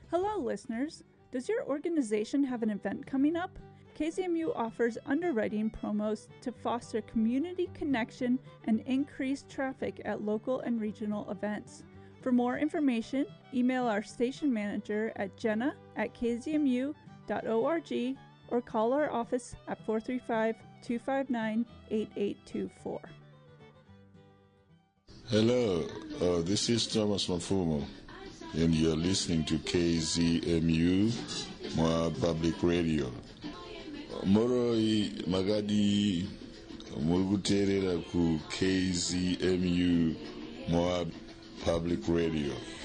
Hello, listeners. Does your organization have an event coming up? KZMU offers underwriting promos to foster community connection and increase traffic at local and regional events. For more information, email our station manager at jenna@kzmu.org or call our office at 435-259-8824. Hello, this is Thomas Mafumo, and you're listening to KZMU Moab Public Radio. Moroi magadi mulguterera ku KZMU Moab Public Radio.